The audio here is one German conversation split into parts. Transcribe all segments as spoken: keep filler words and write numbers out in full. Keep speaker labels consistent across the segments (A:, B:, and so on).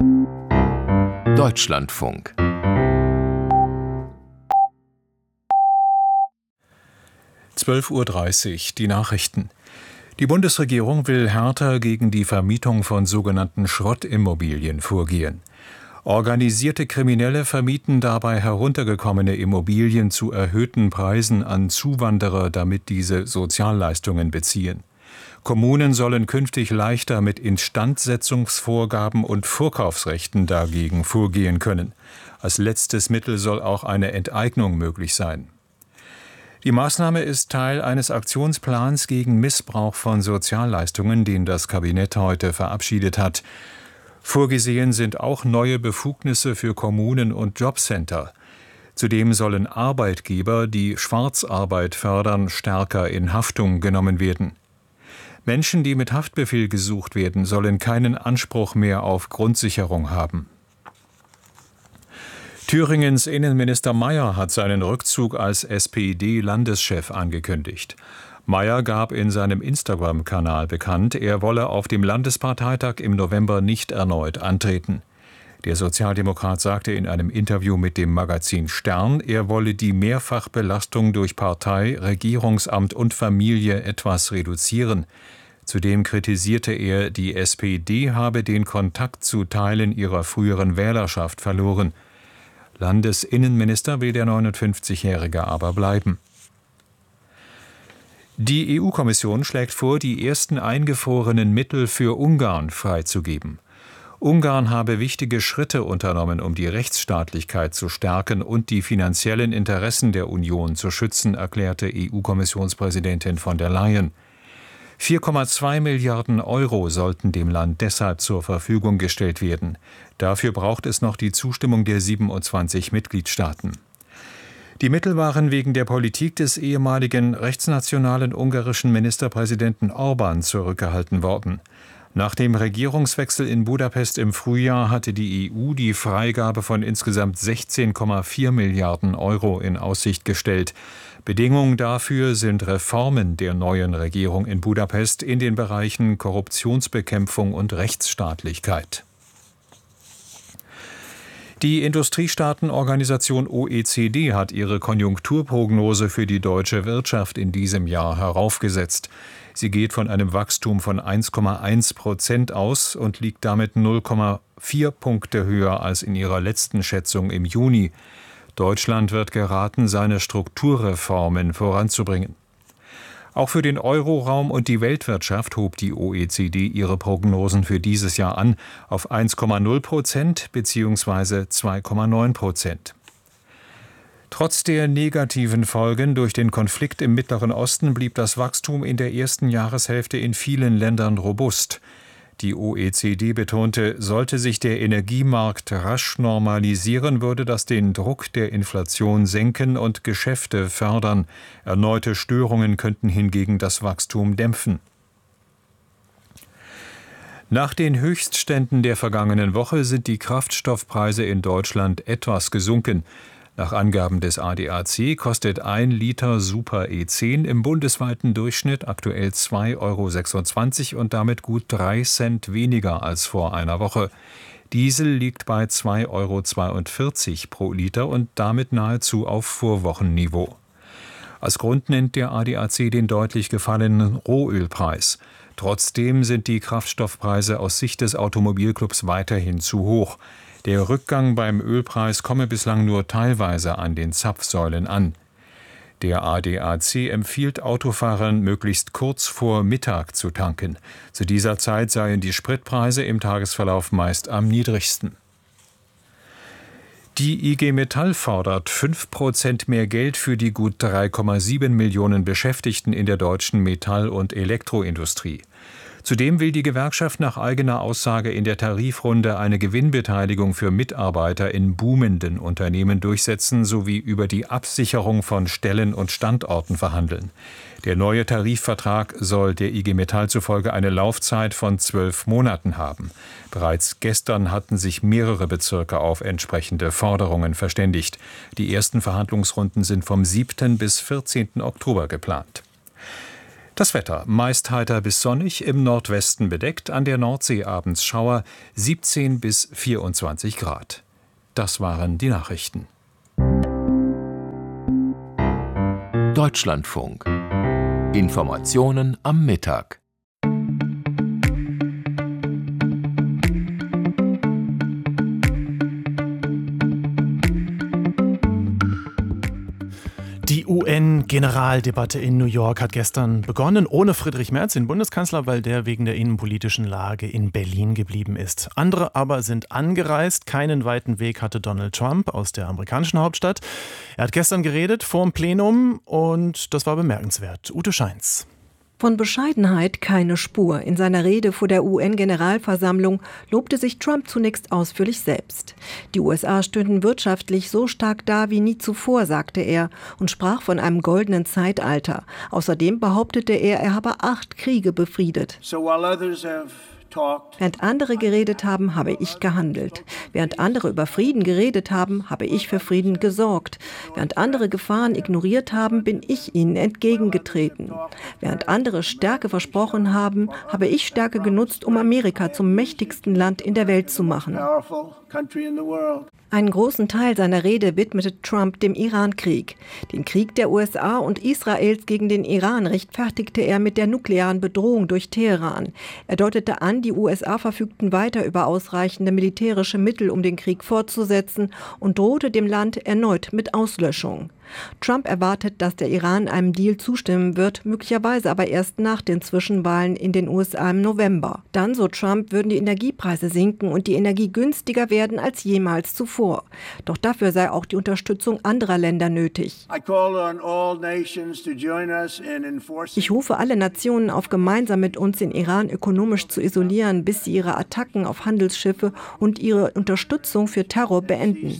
A: Deutschlandfunk.
B: zwölf Uhr dreißig, die Nachrichten. Die Bundesregierung will härter gegen die Vermietung von sogenannten Schrottimmobilien vorgehen. Organisierte Kriminelle vermieten dabei heruntergekommene Immobilien zu erhöhten Preisen an Zuwanderer, damit diese Sozialleistungen beziehen. Kommunen sollen künftig leichter mit Instandsetzungsvorgaben und Vorkaufsrechten dagegen vorgehen können. Als letztes Mittel soll auch eine Enteignung möglich sein. Die Maßnahme ist Teil eines Aktionsplans gegen Missbrauch von Sozialleistungen, den das Kabinett heute verabschiedet hat. Vorgesehen sind auch neue Befugnisse für Kommunen und Jobcenter. Zudem sollen Arbeitgeber, die Schwarzarbeit fördern, stärker in Haftung genommen werden. Menschen, die mit Haftbefehl gesucht werden, sollen keinen Anspruch mehr auf Grundsicherung haben. Thüringens Innenminister Mayer hat seinen Rückzug als S P D-Landeschef angekündigt. Mayer gab in seinem Instagram-Kanal bekannt, er wolle auf dem Landesparteitag im November nicht erneut antreten. Der Sozialdemokrat sagte in einem Interview mit dem Magazin Stern, er wolle die Mehrfachbelastung durch Partei, Regierungsamt und Familie etwas reduzieren. Zudem kritisierte er, die S P D habe den Kontakt zu Teilen ihrer früheren Wählerschaft verloren. Landesinnenminister will der neunundfünfzigjährige aber bleiben. Die E U-Kommission schlägt vor, die ersten eingefrorenen Mittel für Ungarn freizugeben. Ungarn habe wichtige Schritte unternommen, um die Rechtsstaatlichkeit zu stärken und die finanziellen Interessen der Union zu schützen, erklärte E U-Kommissionspräsidentin von der Leyen. vier Komma zwei Milliarden Euro sollten dem Land deshalb zur Verfügung gestellt werden. Dafür braucht es noch die Zustimmung der siebenundzwanzig Mitgliedstaaten. Die Mittel waren wegen der Politik des ehemaligen rechtsnationalen ungarischen Ministerpräsidenten Orbán zurückgehalten worden. Nach dem Regierungswechsel in Budapest im Frühjahr hatte die E U die Freigabe von insgesamt sechzehn Komma vier Milliarden Euro in Aussicht gestellt. Bedingung dafür sind Reformen der neuen Regierung in Budapest in den Bereichen Korruptionsbekämpfung und Rechtsstaatlichkeit. Die Industriestaatenorganisation O E C D hat ihre Konjunkturprognose für die deutsche Wirtschaft in diesem Jahr heraufgesetzt. Sie geht von einem Wachstum von eins Komma eins Prozent aus und liegt damit null Komma vier Punkte höher als in ihrer letzten Schätzung im Juni. Deutschland wird geraten, seine Strukturreformen voranzubringen. Auch für den Euroraum und die Weltwirtschaft hob die O E C D ihre Prognosen für dieses Jahr an auf eins Komma null Prozent bzw. zwei Komma neun Prozent. Trotz der negativen Folgen durch den Konflikt im Mittleren Osten blieb das Wachstum in der ersten Jahreshälfte in vielen Ländern robust. Die O E C D betonte, sollte sich der Energiemarkt rasch normalisieren, würde das den Druck der Inflation senken und Geschäfte fördern. Erneute Störungen könnten hingegen das Wachstum dämpfen. Nach den Höchstständen der vergangenen Woche sind die Kraftstoffpreise in Deutschland etwas gesunken. Nach Angaben des A D A C kostet ein Liter Super E zehn im bundesweiten Durchschnitt aktuell zwei Euro sechsundzwanzig und damit gut drei Cent weniger als vor einer Woche. Diesel liegt bei zwei Euro zweiundvierzig pro Liter und damit nahezu auf Vorwochenniveau. Als Grund nennt der A D A C den deutlich gefallenen Rohölpreis. Trotzdem sind die Kraftstoffpreise aus Sicht des Automobilclubs weiterhin zu hoch. Der Rückgang beim Ölpreis komme bislang nur teilweise an den Zapfsäulen an. Der A D A C empfiehlt Autofahrern, möglichst kurz vor Mittag zu tanken. Zu dieser Zeit seien die Spritpreise im Tagesverlauf meist am niedrigsten. Die I G Metall fordert fünf Prozent mehr Geld für die gut drei Komma sieben Millionen Beschäftigten in der deutschen Metall- und Elektroindustrie. Zudem will die Gewerkschaft nach eigener Aussage in der Tarifrunde eine Gewinnbeteiligung für Mitarbeiter in boomenden Unternehmen durchsetzen sowie über die Absicherung von Stellen und Standorten verhandeln. Der neue Tarifvertrag soll der I G Metall zufolge eine Laufzeit von zwölf Monaten haben. Bereits gestern hatten sich mehrere Bezirke auf entsprechende Forderungen verständigt. Die ersten Verhandlungsrunden sind vom siebten bis vierzehnten Oktober geplant. Das Wetter: meist heiter bis sonnig, im Nordwesten bedeckt, an der Nordsee abends Schauer, siebzehn bis vierundzwanzig Grad. Das waren die Nachrichten.
A: Deutschlandfunk. Informationen am Mittag.
C: Die U N-Generaldebatte in New York hat gestern begonnen, ohne Friedrich Merz, den Bundeskanzler, weil der wegen der innenpolitischen Lage in Berlin geblieben ist. Andere aber sind angereist. Keinen weiten Weg hatte Donald Trump aus der amerikanischen Hauptstadt. Er hat gestern geredet vor dem Plenum und das war bemerkenswert. Ute Scheins.
D: Von Bescheidenheit keine Spur. In seiner Rede vor der U N-Generalversammlung lobte sich Trump zunächst ausführlich selbst. Die U S A stünden wirtschaftlich so stark da wie nie zuvor, sagte er und sprach von einem goldenen Zeitalter. Außerdem behauptete er, er habe acht Kriege befriedet. So while others have Während andere geredet haben, habe ich gehandelt. Während andere über Frieden geredet haben, habe ich für Frieden gesorgt. Während andere Gefahren ignoriert haben, bin ich ihnen entgegengetreten. Während andere Stärke versprochen haben, habe ich Stärke genutzt, um Amerika zum mächtigsten Land in der Welt zu machen. Einen großen Teil seiner Rede widmete Trump dem Iran-Krieg. Den Krieg der U S A und Israels gegen den Iran rechtfertigte er mit der nuklearen Bedrohung durch Teheran. Er deutete an, die U S A verfügten weiter über ausreichende militärische Mittel, um den Krieg fortzusetzen, und drohte dem Land erneut mit Auslöschung. Trump erwartet, dass der Iran einem Deal zustimmen wird, möglicherweise aber erst nach den Zwischenwahlen in den U S A im November. Dann, so Trump, würden die Energiepreise sinken und die Energie günstiger werden als jemals zuvor. Doch dafür sei auch die Unterstützung anderer Länder nötig. Ich rufe alle Nationen auf, gemeinsam mit uns den Iran ökonomisch zu isolieren, bis sie ihre Attacken auf Handelsschiffe und ihre Unterstützung für Terror beenden.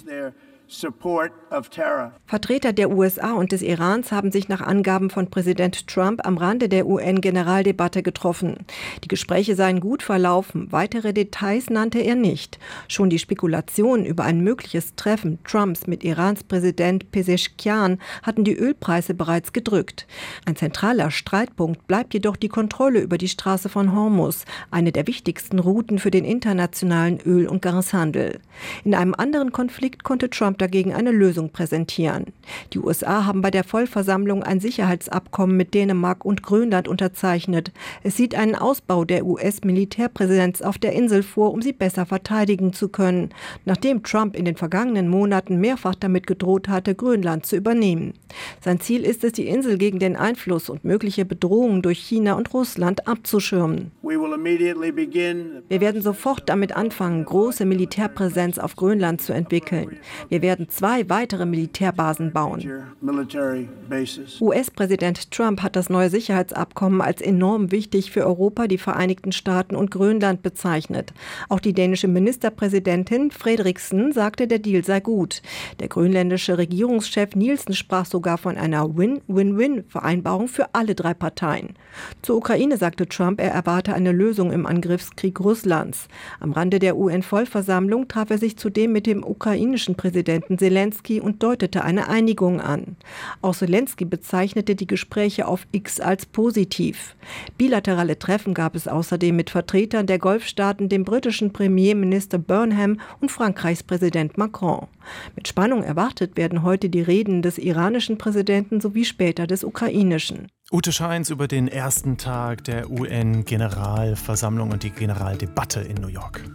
D: Vertreter der U S A und des Irans haben sich nach Angaben von Präsident Trump am Rande der U N-Generaldebatte getroffen. Die Gespräche seien gut verlaufen. Weitere Details nannte er nicht. Schon die Spekulationen über ein mögliches Treffen Trumps mit Irans Präsident Pezeshkian hatten die Ölpreise bereits gedrückt. Ein zentraler Streitpunkt bleibt jedoch die Kontrolle über die Straße von Hormuz, eine der wichtigsten Routen für den internationalen Öl- und Gashandel. In einem anderen Konflikt konnte Trump dagegen eine Lösung präsentieren. Die U S A haben bei der Vollversammlung ein Sicherheitsabkommen mit Dänemark und Grönland unterzeichnet. Es sieht einen Ausbau der U S-Militärpräsenz auf der Insel vor, um sie besser verteidigen zu können, nachdem Trump in den vergangenen Monaten mehrfach damit gedroht hatte, Grönland zu übernehmen. Sein Ziel ist es, die Insel gegen den Einfluss und mögliche Bedrohungen durch China und Russland abzuschirmen. Wir werden sofort damit anfangen, große Militärpräsenz auf Grönland zu entwickeln. Wir werden zwei weitere Militärbasen bauen. U S-Präsident Trump hat das neue Sicherheitsabkommen als enorm wichtig für Europa, die Vereinigten Staaten und Grönland bezeichnet. Auch die dänische Ministerpräsidentin Frederiksen sagte, der Deal sei gut. Der grönländische Regierungschef Nielsen sprach sogar von einer Win-Win-Win-Vereinbarung für alle drei Parteien. Zur Ukraine sagte Trump, er erwarte eine Lösung im Angriffskrieg Russlands. Am Rande der U N-Vollversammlung traf er sich zudem mit dem ukrainischen Präsidenten Zelensky und deutete eine Einigung an. Auch Zelensky bezeichnete die Gespräche auf X als positiv. Bilaterale Treffen gab es außerdem mit Vertretern der Golfstaaten, dem britischen Premierminister Burnham und Frankreichs Präsident Macron. Mit Spannung erwartet werden heute die Reden des iranischen Präsidenten sowie später des ukrainischen.
C: Ute Scheins über den ersten Tag der U N-Generalversammlung und die Generaldebatte in New York.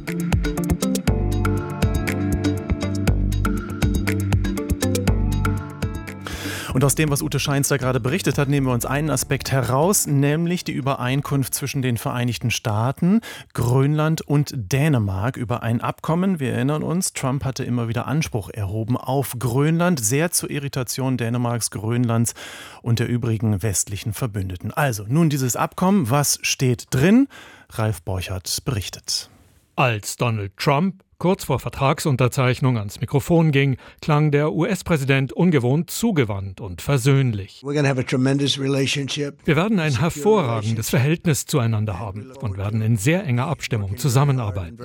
C: Und aus dem, was Ute Scheins da gerade berichtet hat, nehmen wir uns einen Aspekt heraus, nämlich die Übereinkunft zwischen den Vereinigten Staaten, Grönland und Dänemark über ein Abkommen. Wir erinnern uns, Trump hatte immer wieder Anspruch erhoben auf Grönland, sehr zur Irritation Dänemarks, Grönlands und der übrigen westlichen Verbündeten. Also, nun dieses Abkommen, was steht drin? Ralf Borchert berichtet.
E: Als Donald Trump kurz vor Vertragsunterzeichnung ans Mikrofon ging, klang der U S-Präsident ungewohnt zugewandt und versöhnlich. Wir werden ein hervorragendes Verhältnis zueinander haben und werden in sehr enger Abstimmung zusammenarbeiten.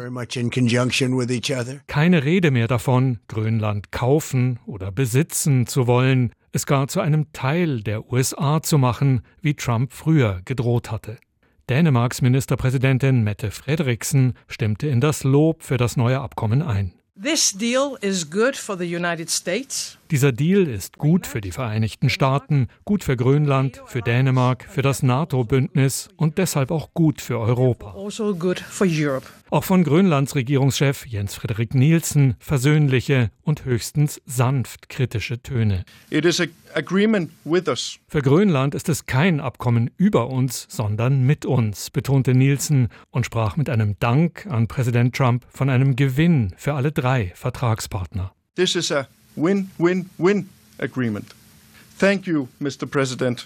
E: Keine Rede mehr davon, Grönland kaufen oder besitzen zu wollen. es gar zu einem Teil der U S A zu machen, wie Trump früher gedroht hatte. Dänemarks Ministerpräsidentin Mette Frederiksen stimmte in das Lob für das neue Abkommen ein.
F: This deal is good for the United States.
E: Dieser Deal ist gut für die Vereinigten Staaten, gut für Grönland, für Dänemark, für das NATO-Bündnis und deshalb auch gut für Europa.
F: Also good for Europe.
E: Auch von Grönlands Regierungschef Jens Frederik Nielsen versöhnliche und höchstens sanft kritische Töne.
G: It is an agreement with us.
E: Für Grönland ist es kein Abkommen über uns, sondern mit uns, betonte Nielsen und sprach mit einem Dank an Präsident Trump von einem Gewinn für alle drei Vertragspartner.
G: This is a win-win-win agreement. Thank you, Mister President.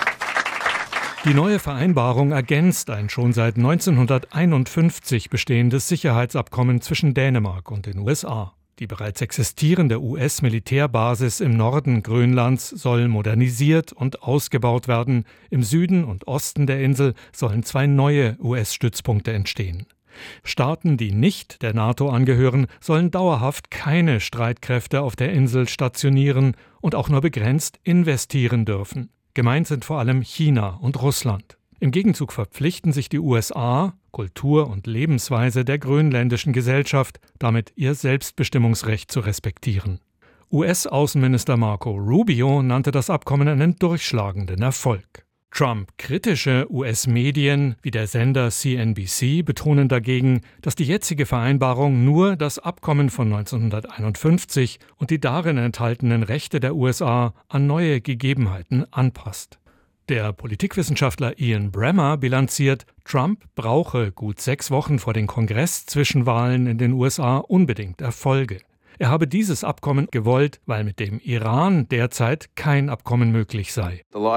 E: Die neue Vereinbarung ergänzt ein schon seit neunzehnhunderteinundfünfzig bestehendes Sicherheitsabkommen zwischen Dänemark und den U S A. Die bereits existierende U S-Militärbasis im Norden Grönlands soll modernisiert und ausgebaut werden. Im Süden und Osten der Insel sollen zwei neue U S-Stützpunkte entstehen. Staaten, die nicht der NATO angehören, sollen dauerhaft keine Streitkräfte auf der Insel stationieren und auch nur begrenzt investieren dürfen. Gemeint sind vor allem China und Russland. Im Gegenzug verpflichten sich die U S A, Kultur und Lebensweise der grönländischen Gesellschaft, damit ihr Selbstbestimmungsrecht zu respektieren. U S-Außenminister Marco Rubio nannte das Abkommen einen durchschlagenden Erfolg. Trump-kritische U S-Medien wie der Sender C N B C betonen dagegen, dass die jetzige Vereinbarung nur das Abkommen von neunzehnhunderteinundfünfzig und die darin enthaltenen Rechte der U S A an neue Gegebenheiten anpasst. Der Politikwissenschaftler Ian Bremmer bilanziert, Trump brauche gut sechs Wochen vor den Kongress-Zwischenwahlen in den U S A unbedingt Erfolge. Er habe dieses Abkommen gewollt, weil mit dem Iran derzeit kein Abkommen möglich sei.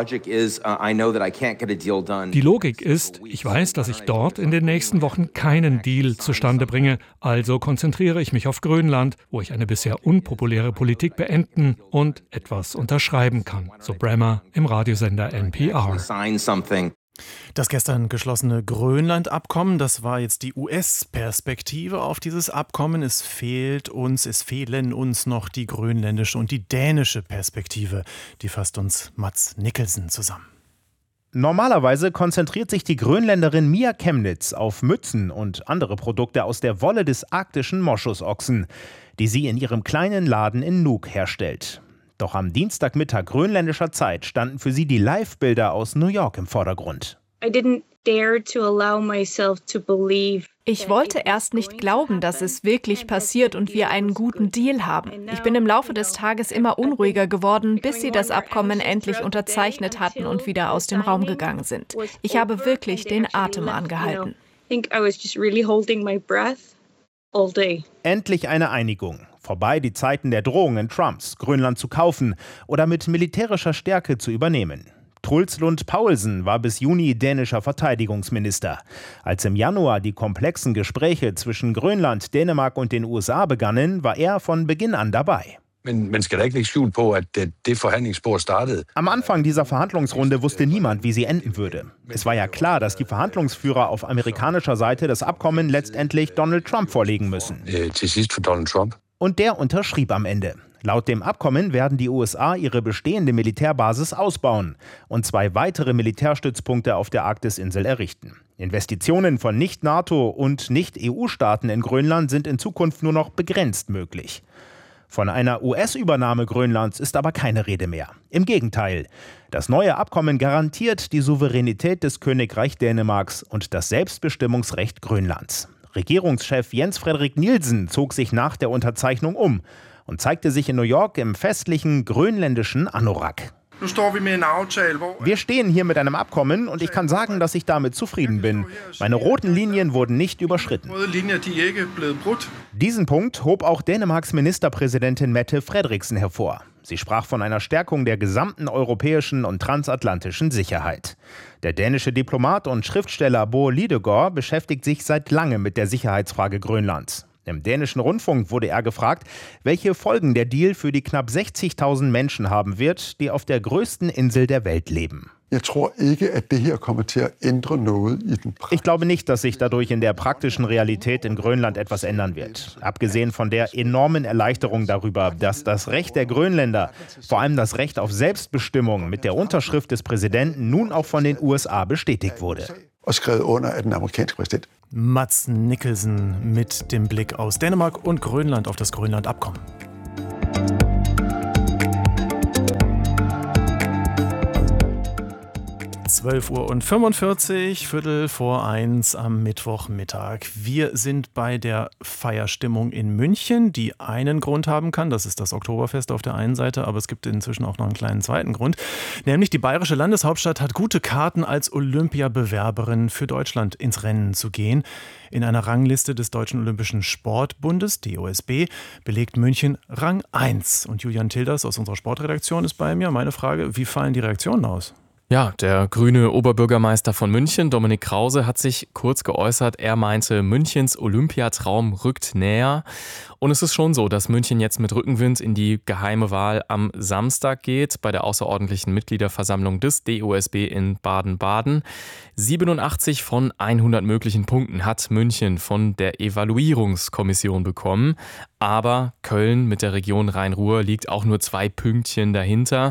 E: Die Logik ist, ich weiß, dass ich dort in den nächsten Wochen keinen Deal zustande bringe, also konzentriere ich mich auf Grönland, wo ich eine bisher unpopuläre Politik beenden und etwas unterschreiben kann, so Bremmer im Radiosender N P R.
C: Das gestern geschlossene Grönland-Abkommen, das war jetzt die U S-Perspektive auf dieses Abkommen. Es fehlt uns, es fehlen uns noch die grönländische und die dänische Perspektive. Die fasst uns Mats Nicholson zusammen.
H: Normalerweise konzentriert sich die Grönländerin Mia Chemnitz auf Mützen und andere Produkte aus der Wolle des arktischen Moschusochsen, die sie in ihrem kleinen Laden in Nuuk herstellt. Doch am Dienstagmittag grönländischer Zeit standen für sie die Live-Bilder aus New York im Vordergrund.
I: Ich wollte erst nicht glauben, dass es wirklich passiert und wir einen guten Deal haben. Ich bin im Laufe des Tages immer unruhiger geworden, bis sie das Abkommen endlich unterzeichnet hatten und wieder aus dem Raum gegangen sind. Ich habe wirklich den Atem angehalten.
H: Endlich eine Einigung. Vorbei die Zeiten der Drohungen Trumps, Grönland zu kaufen oder mit militärischer Stärke zu übernehmen. Truls Lund Poulsen war bis Juni dänischer Verteidigungsminister. Als im Januar die komplexen Gespräche zwischen Grönland, Dänemark und den U S A begannen, war er von Beginn an dabei. Am Anfang dieser Verhandlungsrunde wusste niemand, wie sie enden würde. Es war ja klar, dass die Verhandlungsführer auf amerikanischer Seite das Abkommen letztendlich Donald Trump vorlegen müssen. Und der unterschrieb am Ende. Laut dem Abkommen werden die U S A ihre bestehende Militärbasis ausbauen und zwei weitere Militärstützpunkte auf der Arktisinsel errichten. Investitionen von Nicht-NATO- und Nicht-E U-Staaten in Grönland sind in Zukunft nur noch begrenzt möglich. Von einer U S-Übernahme Grönlands ist aber keine Rede mehr. Im Gegenteil. Das neue Abkommen garantiert die Souveränität des Königreich Dänemarks und das Selbstbestimmungsrecht Grönlands. Regierungschef Jens Frederik Nielsen zog sich nach der Unterzeichnung um und zeigte sich in New York im festlichen grönländischen Anorak. Wir stehen hier mit einem Abkommen und ich kann sagen, dass ich damit zufrieden bin. Meine roten Linien wurden nicht überschritten. Diesen Punkt hob auch Dänemarks Ministerpräsidentin Mette Frederiksen hervor. Sie sprach von einer Stärkung der gesamten europäischen und transatlantischen Sicherheit. Der dänische Diplomat und Schriftsteller Bo Lidegaard beschäftigt sich seit langem mit der Sicherheitsfrage Grönlands. Im dänischen Rundfunk wurde er gefragt, welche Folgen der Deal für die knapp sechzigtausend Menschen haben wird, die auf der größten Insel der Welt leben. Ich glaube nicht, dass sich dadurch in der praktischen Realität in Grönland etwas ändern wird. Abgesehen von der enormen Erleichterung darüber, dass das Recht der Grönländer, vor allem das Recht auf Selbstbestimmung mit der Unterschrift des Präsidenten nun auch von den U S A bestätigt wurde.
C: Mads Mikkelsen mit dem Blick aus Dänemark und Grönland auf das Grönland-Abkommen. zwölf Uhr fünfundvierzig, Viertel vor eins am Mittwochmittag. Wir sind bei der Feierstimmung in München, die einen Grund haben kann, das ist das Oktoberfest auf der einen Seite, aber es gibt inzwischen auch noch einen kleinen zweiten Grund, nämlich die bayerische Landeshauptstadt hat gute Karten, als Olympiabewerberin für Deutschland ins Rennen zu gehen. In einer Rangliste des Deutschen Olympischen Sportbundes, D O S B, belegt München Rang eins. Und Julian Tilders aus unserer Sportredaktion ist bei mir. Meine Frage, wie fallen die Reaktionen aus?
J: Ja, der grüne Oberbürgermeister von München, Dominik Krause, hat sich kurz geäußert. Er meinte, Münchens Olympiatraum rückt näher. Und es ist schon so, dass München jetzt mit Rückenwind in die geheime Wahl am Samstag geht, bei der außerordentlichen Mitgliederversammlung des D O S B in Baden-Baden. siebenundachtzig von hundert möglichen Punkten hat München von der Evaluierungskommission bekommen. Aber Köln mit der Region Rhein-Ruhr liegt auch nur zwei Pünktchen dahinter.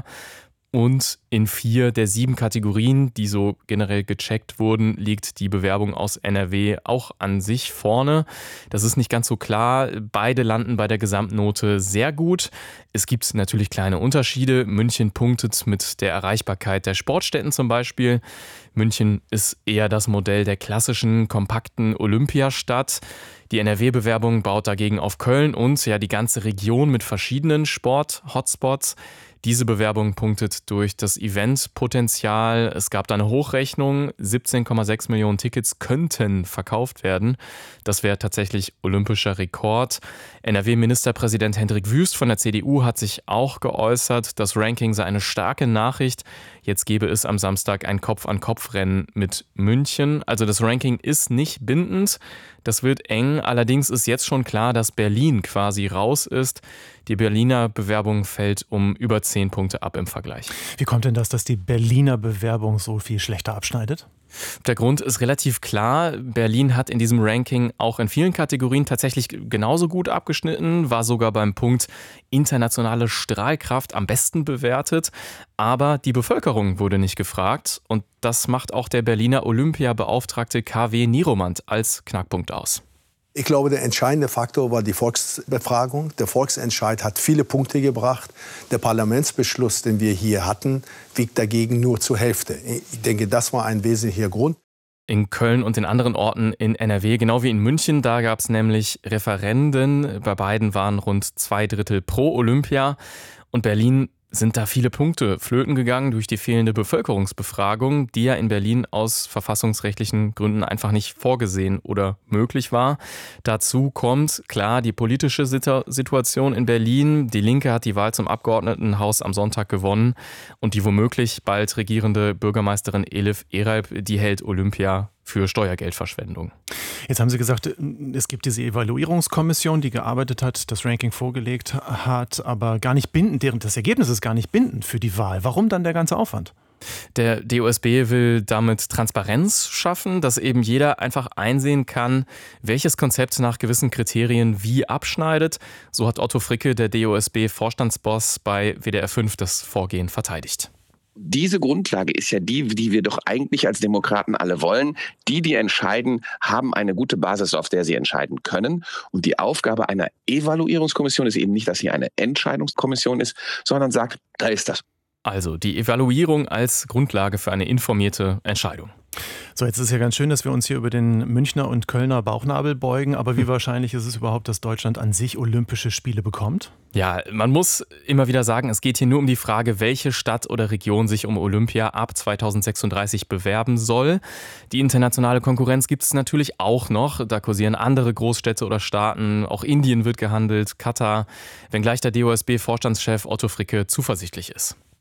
J: Und in vier der sieben Kategorien, die so generell gecheckt wurden, liegt die Bewerbung aus N R W auch an sich vorne. Das ist nicht ganz so klar. Beide landen bei der Gesamtnote sehr gut. Es gibt natürlich kleine Unterschiede. München punktet mit der Erreichbarkeit der Sportstätten zum Beispiel. München ist eher das Modell der klassischen, kompakten Olympiastadt. Die N R W-Bewerbung baut dagegen auf Köln und ja die ganze Region mit verschiedenen Sport-Hotspots. Diese Bewerbung punktet durch das Eventpotenzial. Es gab da eine Hochrechnung, siebzehn Komma sechs Millionen Tickets könnten verkauft werden. Das wäre tatsächlich olympischer Rekord. N R W-Ministerpräsident Hendrik Wüst von der C D U hat sich auch geäußert. Das Ranking sei eine starke Nachricht. Jetzt gäbe es am Samstag ein Kopf-an-Kopf-Rennen mit München. Also das Ranking ist nicht bindend. Das wird eng. Allerdings ist jetzt schon klar, dass Berlin quasi raus ist. Die Berliner Bewerbung fällt um über zehn Punkte ab im Vergleich.
C: Wie kommt denn das, dass die Berliner Bewerbung so viel schlechter abschneidet?
J: Der Grund ist relativ klar. Berlin hat in diesem Ranking auch in vielen Kategorien tatsächlich genauso gut abgeschnitten, war sogar beim Punkt internationale Strahlkraft am besten bewertet. Aber die Bevölkerung wurde nicht gefragt und das macht auch der Berliner Olympiabeauftragte K W Nieromant als Knackpunkt aus.
K: Ich glaube, der entscheidende Faktor war die Volksbefragung. Der Volksentscheid hat viele Punkte gebracht. Der Parlamentsbeschluss, den wir hier hatten, wiegt dagegen nur zur Hälfte. Ich denke, das war ein wesentlicher Grund.
J: In Köln und in anderen Orten in N R W, genau wie in München, da gab es nämlich Referenden. Bei beiden waren rund zwei Drittel pro Olympia. Und Berlin sind da viele Punkte flöten gegangen durch die fehlende Bevölkerungsbefragung, die ja in Berlin aus verfassungsrechtlichen Gründen einfach nicht vorgesehen oder möglich war. Dazu kommt, klar, die politische Situation in Berlin. Die Linke hat die Wahl zum Abgeordnetenhaus am Sonntag gewonnen und die womöglich bald regierende Bürgermeisterin Elif Eralp, die hält Olympia für Steuergeldverschwendung.
C: Jetzt haben Sie gesagt, es gibt diese Evaluierungskommission, die gearbeitet hat, das Ranking vorgelegt hat, aber gar nicht bindend, deren das Ergebnis ist gar nicht bindend für die Wahl. Warum dann der ganze Aufwand?
J: Der D O S B will damit Transparenz schaffen, dass eben jeder einfach einsehen kann, welches Konzept nach gewissen Kriterien wie abschneidet. So hat Otto Fricke, der D O S B-Vorstandsboss bei W D R fünf, das Vorgehen verteidigt.
L: Diese Grundlage ist ja die, die wir doch eigentlich als Demokraten alle wollen. Die, die entscheiden, haben eine gute Basis, auf der sie entscheiden können. Und die Aufgabe einer Evaluierungskommission ist eben nicht, dass sie eine Entscheidungskommission ist, sondern sagt, da ist das.
J: Also die Evaluierung als Grundlage für eine informierte Entscheidung.
C: So, jetzt ist ja ganz schön, dass wir uns hier über den Münchner und Kölner Bauchnabel beugen, aber wie wahrscheinlich ist es überhaupt, dass Deutschland an sich Olympische Spiele bekommt?
J: Ja, man muss immer wieder sagen, es geht hier nur um die Frage, welche Stadt oder Region sich um Olympia ab zweitausendsechsunddreißig bewerben soll. Die internationale Konkurrenz gibt es natürlich auch noch. Da kursieren andere Großstädte oder Staaten. Auch Indien wird gehandelt, Katar, wenngleich der D O S B-Vorstandschef Otto Fricke zuversichtlich ist.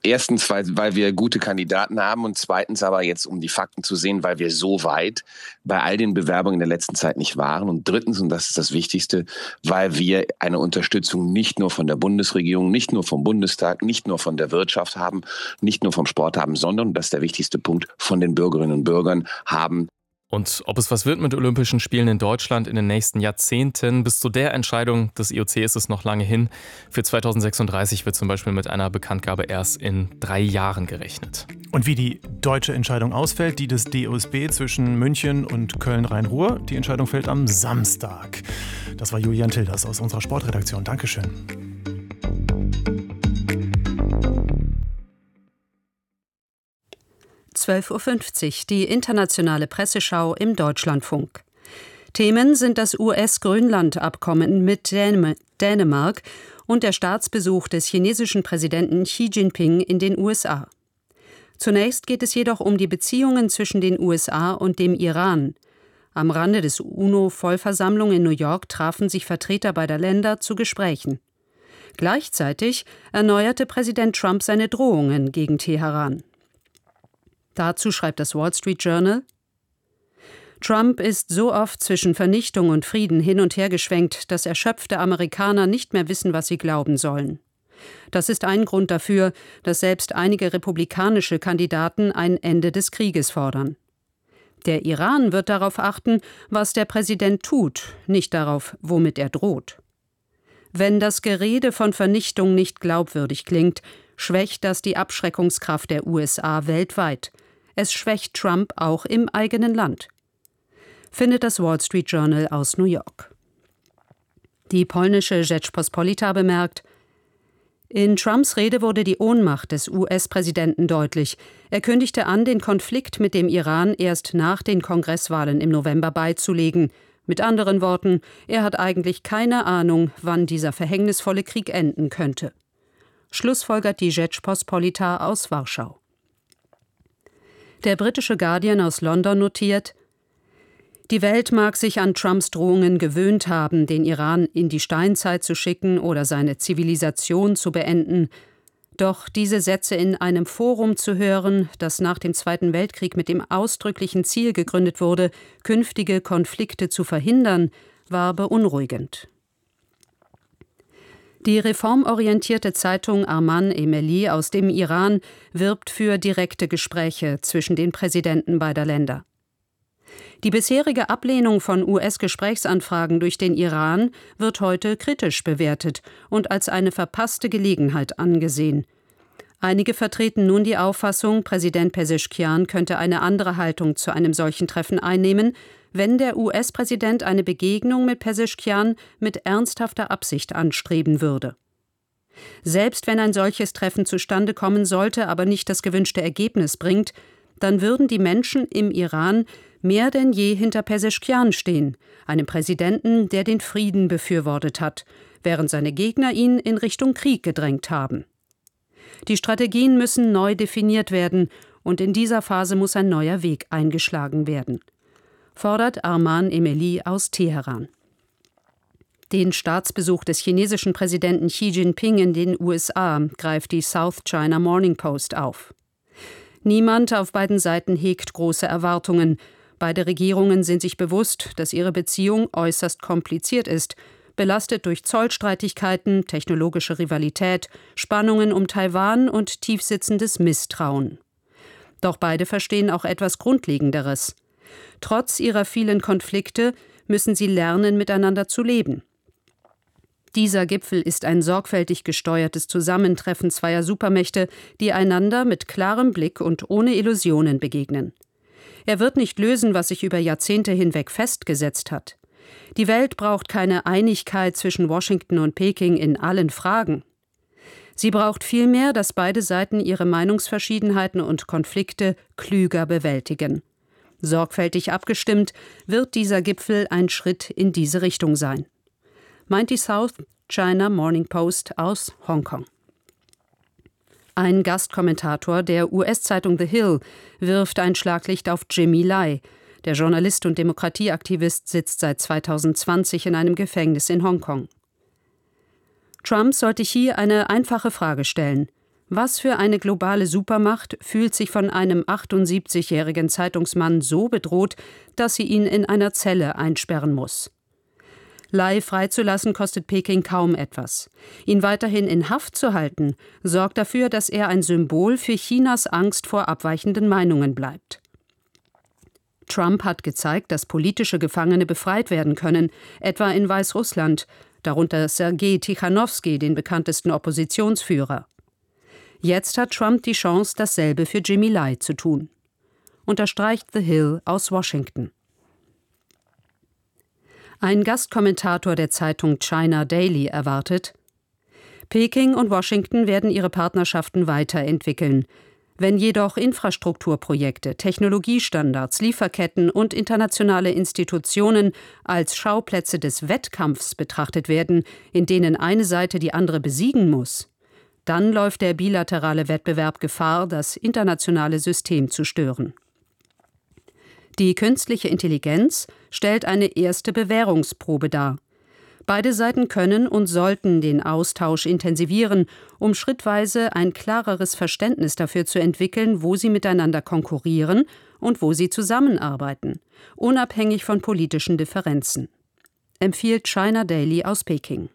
L: Erstens, weil, weil wir gute Kandidaten haben und zweitens aber jetzt, um die Fakten zu sehen, weil wir so weit bei all den Bewerbungen in der letzten Zeit nicht waren. Und drittens, und das ist das Wichtigste, weil wir eine Unterstützung nicht nur von der Bundesregierung, nicht nur vom Bundestag, nicht nur von der Wirtschaft haben, nicht nur vom Sport haben, sondern, und das ist der wichtigste Punkt, von den Bürgerinnen und Bürgern haben.
J: Und ob es was wird mit Olympischen Spielen in Deutschland in den nächsten Jahrzehnten, bis zu der Entscheidung des I O C ist es noch lange hin. Für zweitausendsechsunddreißig wird zum Beispiel mit einer Bekanntgabe erst in drei Jahren gerechnet.
C: Und wie die deutsche Entscheidung ausfällt, die des D O S B zwischen München und Köln-Rhein-Ruhr, die Entscheidung fällt am Samstag. Das war Julian Tilders aus unserer Sportredaktion. Dankeschön.
M: zwölf Uhr fünfzig, die internationale Presseschau im Deutschlandfunk. Themen sind das U S-Grönland-Abkommen mit Dän- Dänemark und der Staatsbesuch des chinesischen Präsidenten Xi Jinping in den U S A. Zunächst geht es jedoch um die Beziehungen zwischen den U S A und dem Iran. Am Rande des UNO-Vollversammlung in New York trafen sich Vertreter beider Länder zu Gesprächen. Gleichzeitig erneuerte Präsident Trump seine Drohungen gegen Teheran. Dazu schreibt das Wall Street Journal: Trump ist so oft zwischen Vernichtung und Frieden hin und her geschwenkt, dass erschöpfte Amerikaner nicht mehr wissen, was sie glauben sollen. Das ist ein Grund dafür, dass selbst einige republikanische Kandidaten ein Ende des Krieges fordern. Der Iran wird darauf achten, was der Präsident tut, nicht darauf, womit er droht. Wenn das Gerede von Vernichtung nicht glaubwürdig klingt, schwächt das die Abschreckungskraft der U S A weltweit. Es schwächt Trump auch im eigenen Land, findet das Wall Street Journal aus New York. Die polnische Rzeczpospolita bemerkt: In Trumps Rede wurde die Ohnmacht des U S-Präsidenten deutlich. Er kündigte an, den Konflikt mit dem Iran erst nach den Kongresswahlen im November beizulegen. Mit anderen Worten, er hat eigentlich keine Ahnung, wann dieser verhängnisvolle Krieg enden könnte. Schlussfolgert die Rzeczpospolita aus Warschau. Der britische Guardian aus London notiert: Die Welt mag sich an Trumps Drohungen gewöhnt haben, den Iran in die Steinzeit zu schicken oder seine Zivilisation zu beenden. Doch diese Sätze in einem Forum zu hören, das nach dem Zweiten Weltkrieg mit dem ausdrücklichen Ziel gegründet wurde, künftige Konflikte zu verhindern, war beunruhigend. Die reformorientierte Zeitung Arman-e-Meli aus dem Iran wirbt für direkte Gespräche zwischen den Präsidenten beider Länder. Die bisherige Ablehnung von U S-Gesprächsanfragen durch den Iran wird heute kritisch bewertet und als eine verpasste Gelegenheit angesehen. Einige vertreten nun die Auffassung, Präsident Pezeschkian könnte eine andere Haltung zu einem solchen Treffen einnehmen, wenn der U S-Präsident eine Begegnung mit Pezeschkian mit ernsthafter Absicht anstreben würde. Selbst wenn ein solches Treffen zustande kommen sollte, aber nicht das gewünschte Ergebnis bringt, dann würden die Menschen im Iran mehr denn je hinter Pezeschkian stehen, einem Präsidenten, der den Frieden befürwortet hat, während seine Gegner ihn in Richtung Krieg gedrängt haben. Die Strategien müssen neu definiert werden und in dieser Phase muss ein neuer Weg eingeschlagen werden, fordert Arman-e-Meli aus Teheran. Den Staatsbesuch des chinesischen Präsidenten Xi Jinping in den U S A greift die South China Morning Post auf. Niemand auf beiden Seiten hegt große Erwartungen. Beide Regierungen sind sich bewusst, dass ihre Beziehung äußerst kompliziert ist, belastet durch Zollstreitigkeiten, technologische Rivalität, Spannungen um Taiwan und tiefsitzendes Misstrauen. Doch beide verstehen auch etwas Grundlegenderes. Trotz ihrer vielen Konflikte müssen sie lernen, miteinander zu leben. Dieser Gipfel ist ein sorgfältig gesteuertes Zusammentreffen zweier Supermächte, die einander mit klarem Blick und ohne Illusionen begegnen. Er wird nicht lösen, was sich über Jahrzehnte hinweg festgesetzt hat. Die Welt braucht keine Einigkeit zwischen Washington und Peking in allen Fragen. Sie braucht vielmehr, dass beide Seiten ihre Meinungsverschiedenheiten und Konflikte klüger bewältigen. Sorgfältig abgestimmt wird dieser Gipfel ein Schritt in diese Richtung sein, meint die South China Morning Post aus Hongkong. Ein Gastkommentator der U S-Zeitung The Hill wirft ein Schlaglicht auf Jimmy Lai. Der Journalist und Demokratieaktivist sitzt seit zweitausendzwanzig in einem Gefängnis in Hongkong. Trump sollte hier eine einfache Frage stellen: Was für eine globale Supermacht fühlt sich von einem achtundsiebzigjährigen Zeitungsmann so bedroht, dass sie ihn in einer Zelle einsperren muss? Lai freizulassen kostet Peking kaum etwas. Ihn weiterhin in Haft zu halten, sorgt dafür, dass er ein Symbol für Chinas Angst vor abweichenden Meinungen bleibt. Trump hat gezeigt, dass politische Gefangene befreit werden können, etwa in Weißrussland, darunter Sergei Tichanowski, den bekanntesten Oppositionsführer. Jetzt hat Trump die Chance, dasselbe für Jimmy Lai zu tun. Unterstreicht The Hill aus Washington. Ein Gastkommentator der Zeitung China Daily erwartet: Peking und Washington werden ihre Partnerschaften weiterentwickeln. Wenn jedoch Infrastrukturprojekte, Technologiestandards, Lieferketten und internationale Institutionen als Schauplätze des Wettkampfs betrachtet werden, in denen eine Seite die andere besiegen muss, dann läuft der bilaterale Wettbewerb Gefahr, das internationale System zu stören. Die künstliche Intelligenz stellt eine erste Bewährungsprobe dar. Beide Seiten können und sollten den Austausch intensivieren, um schrittweise ein klareres Verständnis dafür zu entwickeln, wo sie miteinander konkurrieren und wo sie zusammenarbeiten, unabhängig von politischen Differenzen. Empfiehlt China Daily aus Peking.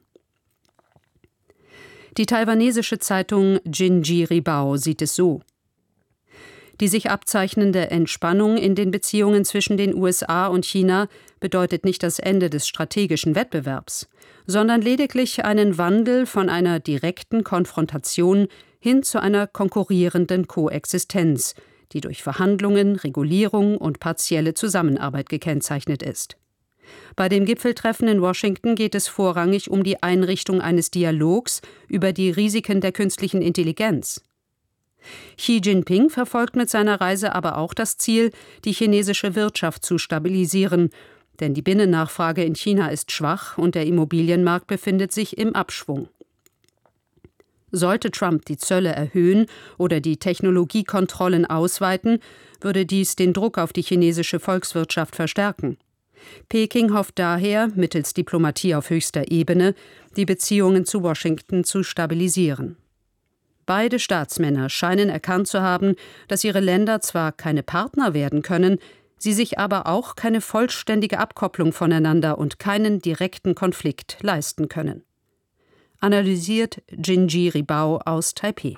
M: Die taiwanesische Zeitung Jinji Ribao sieht es so: Die sich abzeichnende Entspannung in den Beziehungen zwischen den U S A und China bedeutet nicht das Ende des strategischen Wettbewerbs, sondern lediglich einen Wandel von einer direkten Konfrontation hin zu einer konkurrierenden Koexistenz, die durch Verhandlungen, Regulierung und partielle Zusammenarbeit gekennzeichnet ist. Bei dem Gipfeltreffen in Washington geht es vorrangig um die Einrichtung eines Dialogs über die Risiken der künstlichen Intelligenz. Xi Jinping verfolgt mit seiner Reise aber auch das Ziel, die chinesische Wirtschaft zu stabilisieren, denn die Binnennachfrage in China ist schwach und der Immobilienmarkt befindet sich im Abschwung. Sollte Trump die Zölle erhöhen oder die Technologiekontrollen ausweiten, würde dies den Druck auf die chinesische Volkswirtschaft verstärken. Peking hofft daher, mittels Diplomatie auf höchster Ebene, die Beziehungen zu Washington zu stabilisieren. Beide Staatsmänner scheinen erkannt zu haben, dass ihre Länder zwar keine Partner werden können, sie sich aber auch keine vollständige Abkopplung voneinander und keinen direkten Konflikt leisten können. Analysiert Jinji Ribao aus Taipeh.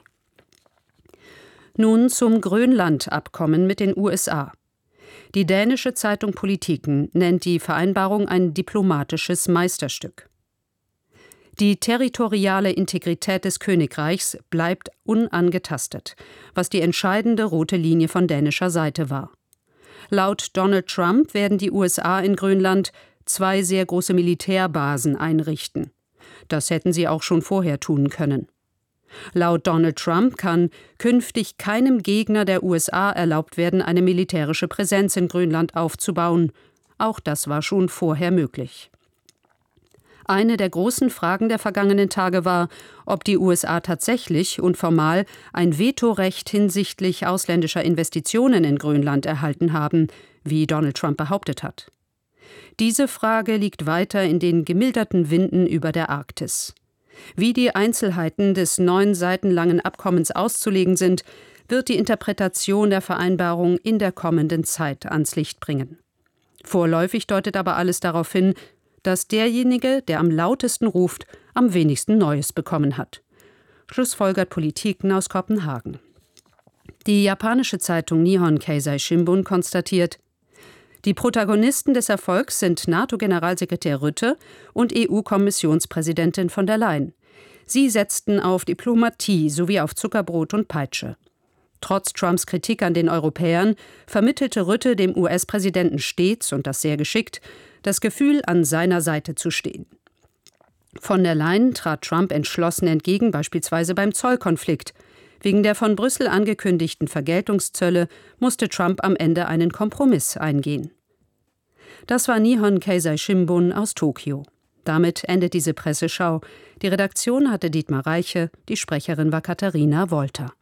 M: Nun zum Grönland-Abkommen mit den U S A. Die dänische Zeitung Politiken nennt die Vereinbarung ein diplomatisches Meisterstück. Die territoriale Integrität des Königreichs bleibt unangetastet, was die entscheidende rote Linie von dänischer Seite war. Laut Donald Trump werden die U S A in Grönland zwei sehr große Militärbasen einrichten. Das hätten sie auch schon vorher tun können. Laut Donald Trump kann künftig keinem Gegner der U S A erlaubt werden, eine militärische Präsenz in Grönland aufzubauen. Auch das war schon vorher möglich. Eine der großen Fragen der vergangenen Tage war, ob die U S A tatsächlich und formal ein Vetorecht hinsichtlich ausländischer Investitionen in Grönland erhalten haben, wie Donald Trump behauptet hat. Diese Frage liegt weiter in den gemilderten Winden über der Arktis. Wie die Einzelheiten des neun Seiten langen Abkommens auszulegen sind, wird die Interpretation der Vereinbarung in der kommenden Zeit ans Licht bringen. Vorläufig deutet aber alles darauf hin, dass derjenige, der am lautesten ruft, am wenigsten Neues bekommen hat. Schlussfolgert Politiken aus Kopenhagen. Die japanische Zeitung Nihon Keizai Shimbun konstatiert: Die Protagonisten des Erfolgs sind NATO-Generalsekretär Rutte und E U-Kommissionspräsidentin von der Leyen. Sie setzten auf Diplomatie sowie auf Zuckerbrot und Peitsche. Trotz Trumps Kritik an den Europäern vermittelte Rutte dem U S-Präsidenten stets, und das sehr geschickt, das Gefühl, an seiner Seite zu stehen. Von der Leyen trat Trump entschlossen entgegen, beispielsweise beim Zollkonflikt. Wegen der von Brüssel angekündigten Vergeltungszölle musste Trump am Ende einen Kompromiss eingehen. Das war Nihon Keizai Shimbun aus Tokio. Damit endet diese Presseschau. Die Redaktion hatte Dietmar Reiche, die Sprecherin war Katharina Wolter.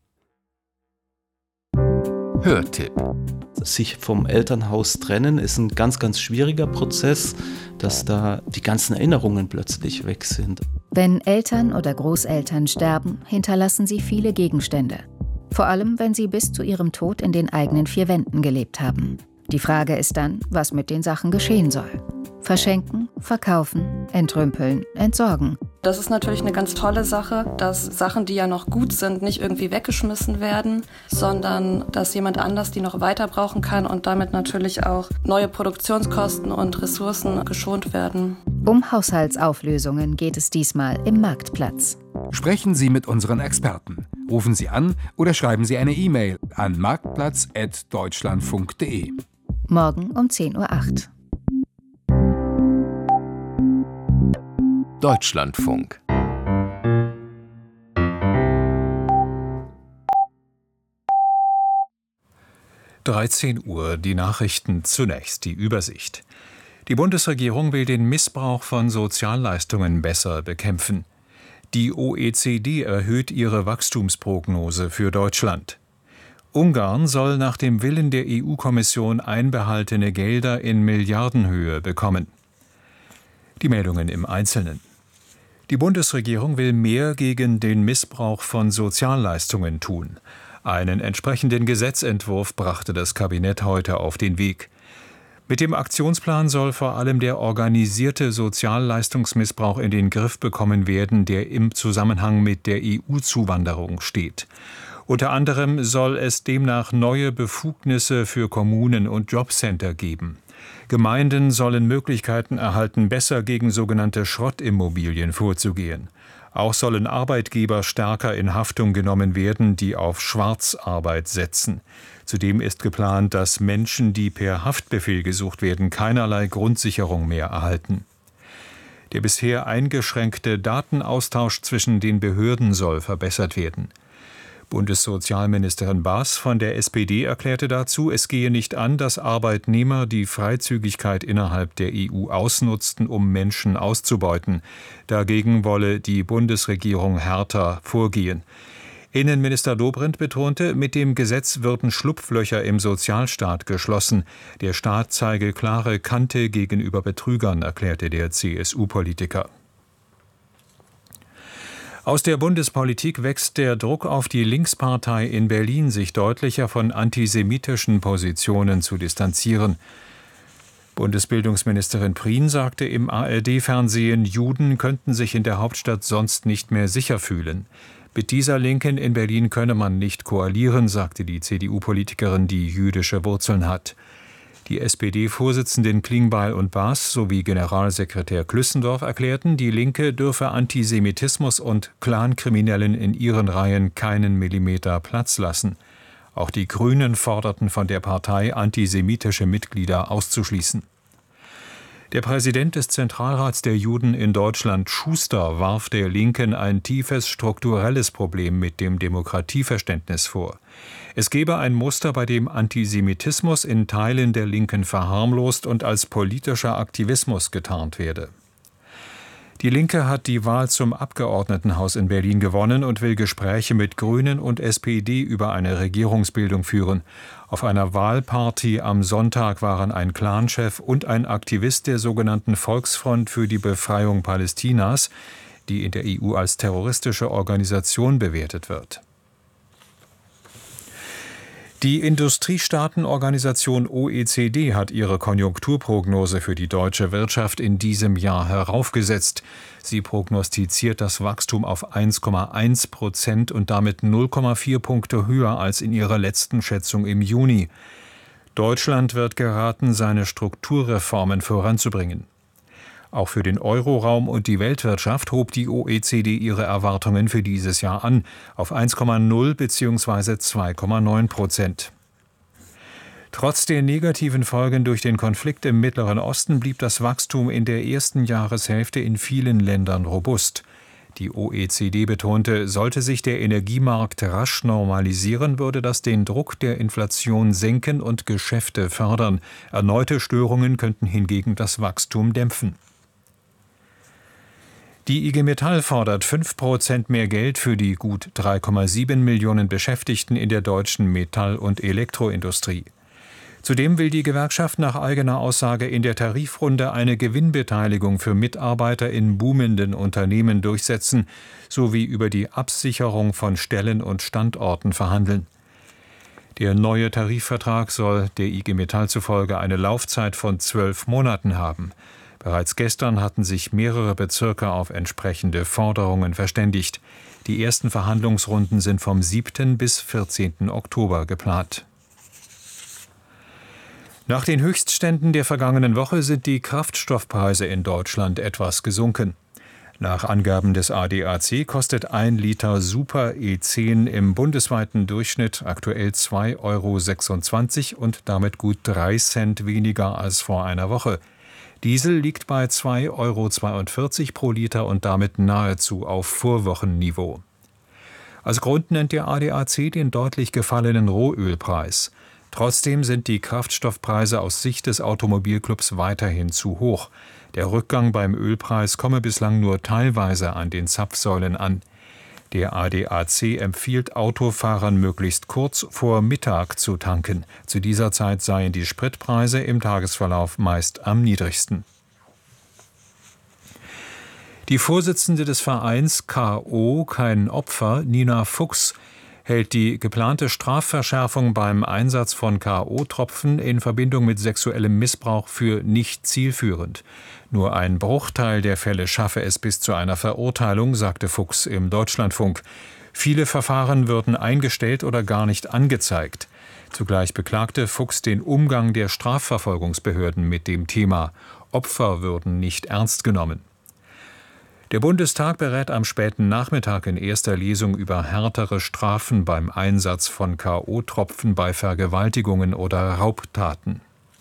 A: Hörtipp.
N: Sich vom Elternhaus trennen ist ein ganz, ganz schwieriger Prozess, dass da die ganzen Erinnerungen plötzlich weg sind.
O: Wenn Eltern oder Großeltern sterben, hinterlassen sie viele Gegenstände. Vor allem, wenn sie bis zu ihrem Tod in den eigenen vier Wänden gelebt haben. Die Frage ist dann, was mit den Sachen geschehen soll. Verschenken, verkaufen, entrümpeln, entsorgen.
P: Das ist natürlich eine ganz tolle Sache, dass Sachen, die ja noch gut sind, nicht irgendwie weggeschmissen werden, sondern dass jemand anders die noch weiter brauchen kann und damit natürlich auch neue Produktionskosten und Ressourcen geschont werden.
O: Um Haushaltsauflösungen geht es diesmal im Marktplatz.
Q: Sprechen Sie mit unseren Experten. Rufen Sie an oder schreiben Sie eine E-Mail an marktplatz at deutschlandfunk punkt de.
O: Morgen um zehn Uhr acht.
A: Deutschlandfunk.
B: dreizehn Uhr, die Nachrichten zunächst, die Übersicht. Die Bundesregierung will den Missbrauch von Sozialleistungen besser bekämpfen. Die O E C D erhöht ihre Wachstumsprognose für Deutschland. Ungarn soll nach dem Willen der E U-Kommission einbehaltene Gelder in Milliardenhöhe bekommen. Die Meldungen im Einzelnen. Die Bundesregierung will mehr gegen den Missbrauch von Sozialleistungen tun. Einen entsprechenden Gesetzentwurf brachte das Kabinett heute auf den Weg. Mit dem Aktionsplan soll vor allem der organisierte Sozialleistungsmissbrauch in den Griff bekommen werden, der im Zusammenhang mit der E U-Zuwanderung steht. Unter anderem soll es demnach neue Befugnisse für Kommunen und Jobcenter geben. Gemeinden sollen Möglichkeiten erhalten, besser gegen sogenannte Schrottimmobilien vorzugehen. Auch sollen Arbeitgeber stärker in Haftung genommen werden, die auf Schwarzarbeit setzen. Zudem ist geplant, dass Menschen, die per Haftbefehl gesucht werden, keinerlei Grundsicherung mehr erhalten. Der bisher eingeschränkte Datenaustausch zwischen den Behörden soll verbessert werden. Bundessozialministerin Baas von der S P D erklärte dazu, es gehe nicht an, dass Arbeitnehmer die Freizügigkeit innerhalb der E U ausnutzten, um Menschen auszubeuten. Dagegen wolle die Bundesregierung härter vorgehen. Innenminister Dobrindt betonte, mit dem Gesetz würden Schlupflöcher im Sozialstaat geschlossen. Der Staat zeige klare Kante gegenüber Betrügern, erklärte der C S U-Politiker. Aus der Bundespolitik wächst der Druck auf die Linkspartei in Berlin, sich deutlicher von antisemitischen Positionen zu distanzieren. Bundesbildungsministerin Prien sagte im A R D-Fernsehen, Juden könnten sich in der Hauptstadt sonst nicht mehr sicher fühlen. Mit dieser Linken in Berlin könne man nicht koalieren, sagte die C D U-Politikerin, die jüdische Wurzeln hat. Die S P D-Vorsitzenden Klingbeil und Baas sowie Generalsekretär Klüssendorf erklärten, die Linke dürfe Antisemitismus und Clankriminellen in ihren Reihen keinen Millimeter Platz lassen. Auch die Grünen forderten von der Partei, antisemitische Mitglieder auszuschließen. Der Präsident des Zentralrats der Juden in Deutschland, Schuster, warf der Linken ein tiefes strukturelles Problem mit dem Demokratieverständnis vor. Es gebe ein Muster, bei dem Antisemitismus in Teilen der Linken verharmlost und als politischer Aktivismus getarnt werde. Die Linke hat die Wahl zum Abgeordnetenhaus in Berlin gewonnen und will Gespräche mit Grünen und S P D über eine Regierungsbildung führen. Auf einer Wahlparty am Sonntag waren ein Clanchef und ein Aktivist der sogenannten Volksfront für die Befreiung Palästinas, die in der E U als terroristische Organisation bewertet wird. Die Industriestaatenorganisation O E C D hat ihre Konjunkturprognose für die deutsche Wirtschaft in diesem Jahr heraufgesetzt. Sie prognostiziert das Wachstum auf eins Komma eins Prozent und damit null Komma vier Punkte höher als in ihrer letzten Schätzung im Juni. Deutschland wird geraten, seine Strukturreformen voranzubringen. Auch für den Euroraum und die Weltwirtschaft hob die O E C D ihre Erwartungen für dieses Jahr an, auf eins Komma null bzw. zwei Komma neun Prozent. Trotz der negativen Folgen durch den Konflikt im Mittleren Osten blieb das Wachstum in der ersten Jahreshälfte in vielen Ländern robust. Die O E C D betonte, sollte sich der Energiemarkt rasch normalisieren, würde das den Druck der Inflation senken und Geschäfte fördern. Erneute Störungen könnten hingegen das Wachstum dämpfen. Die I G Metall fordert fünf Prozent mehr Geld für die gut drei Komma sieben Millionen Beschäftigten in der deutschen Metall- und Elektroindustrie. Zudem will die Gewerkschaft nach eigener Aussage in der Tarifrunde eine Gewinnbeteiligung für Mitarbeiter in boomenden Unternehmen durchsetzen, sowie über die Absicherung von Stellen und Standorten verhandeln. Der neue Tarifvertrag soll der I G Metall zufolge eine Laufzeit von zwölf Monaten haben. Bereits gestern hatten sich mehrere Bezirke auf entsprechende Forderungen verständigt. Die ersten Verhandlungsrunden sind vom siebten bis vierzehnten Oktober geplant. Nach den Höchstständen der vergangenen Woche sind die Kraftstoffpreise in Deutschland etwas gesunken. Nach Angaben des A D A C kostet ein Liter Super E zehn im bundesweiten Durchschnitt aktuell zwei Euro sechsundzwanzig und damit gut drei Cent weniger als vor einer Woche. Diesel liegt bei zwei Euro zweiundvierzig pro Liter und damit nahezu auf Vorwochenniveau. Als Grund nennt der A D A C den deutlich gefallenen Rohölpreis. Trotzdem sind die Kraftstoffpreise aus Sicht des Automobilclubs weiterhin zu hoch. Der Rückgang beim Ölpreis komme bislang nur teilweise an den Zapfsäulen an. Der A D A C empfiehlt Autofahrern möglichst kurz vor Mittag zu tanken. Zu dieser Zeit seien die Spritpreise im Tagesverlauf meist am niedrigsten. Die Vorsitzende des Vereins K O Kein Opfer, Nina Fuchs, hält die geplante Strafverschärfung beim Einsatz von K O-Tropfen in Verbindung mit sexuellem Missbrauch für nicht zielführend. Nur ein Bruchteil der Fälle schaffe es bis zu einer Verurteilung, sagte Fuchs im Deutschlandfunk. Viele Verfahren würden eingestellt oder gar nicht angezeigt. Zugleich beklagte Fuchs den Umgang der Strafverfolgungsbehörden mit dem Thema. Opfer würden nicht ernst genommen. Der Bundestag berät am späten Nachmittag in erster Lesung über härtere Strafen beim Einsatz von K O-Tropfen bei Vergewaltigungen oder Raubtaten.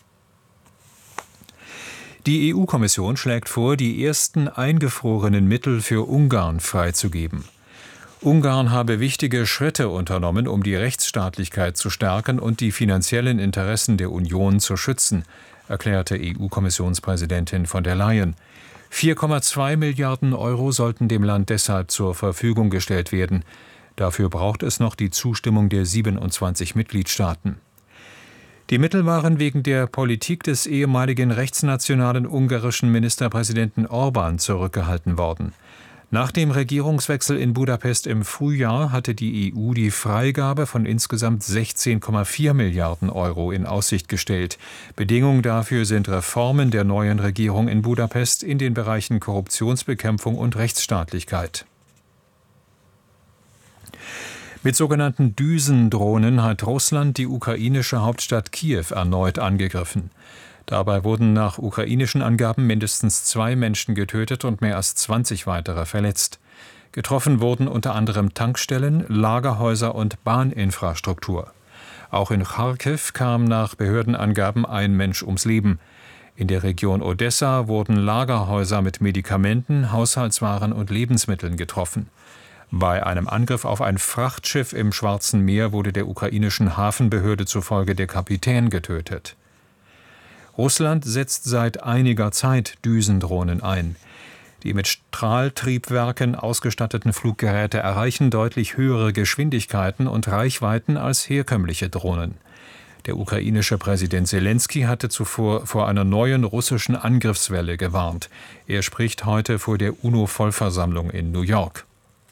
B: Die E U-Kommission schlägt vor, die ersten eingefrorenen Mittel für Ungarn freizugeben. Ungarn habe wichtige Schritte unternommen, um die Rechtsstaatlichkeit zu stärken und die finanziellen Interessen der Union zu schützen, erklärte E U-Kommissionspräsidentin von der Leyen. vier Komma zwei Milliarden Euro sollten dem Land deshalb zur Verfügung gestellt werden. Dafür braucht es noch die Zustimmung der siebenundzwanzig Mitgliedstaaten. Die Mittel waren wegen der Politik des ehemaligen rechtsnationalen ungarischen Ministerpräsidenten Orbán zurückgehalten worden. Nach dem Regierungswechsel in Budapest im Frühjahr hatte die E U die Freigabe von insgesamt sechzehn Komma vier Milliarden Euro in Aussicht gestellt. Bedingung dafür sind Reformen der neuen Regierung in Budapest in den Bereichen Korruptionsbekämpfung und Rechtsstaatlichkeit. Mit sogenannten Düsendrohnen hat Russland die ukrainische Hauptstadt Kiew erneut angegriffen. Dabei wurden nach ukrainischen Angaben mindestens zwei Menschen getötet und mehr als zwanzig weitere verletzt. Getroffen wurden unter anderem Tankstellen, Lagerhäuser und Bahninfrastruktur. Auch in Charkiw kam nach Behördenangaben ein Mensch ums Leben. In der Region Odessa wurden Lagerhäuser mit Medikamenten, Haushaltswaren und Lebensmitteln getroffen. Bei einem Angriff auf ein Frachtschiff im Schwarzen Meer wurde der ukrainischen Hafenbehörde zufolge der Kapitän getötet. Russland setzt seit einiger Zeit Düsendrohnen ein. Die mit Strahltriebwerken ausgestatteten Fluggeräte erreichen deutlich höhere Geschwindigkeiten und Reichweiten als herkömmliche Drohnen. Der ukrainische Präsident Selensky hatte zuvor vor einer neuen russischen Angriffswelle gewarnt. Er spricht heute vor der UNO-Vollversammlung in New York.